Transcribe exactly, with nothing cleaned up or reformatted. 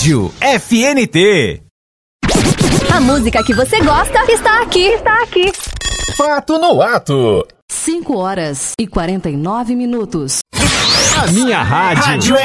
Rádio F N T. A música que você gosta está aqui, está aqui. Fato no ato. cinco horas e quarenta e nove minutos. A minha rádio. rádio